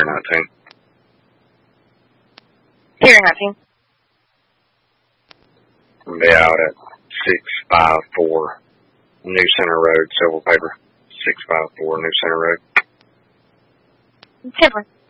19. Pier 19. I'll be out at 654 New Center Road, Silver Paper. 654 New Center Road. 10.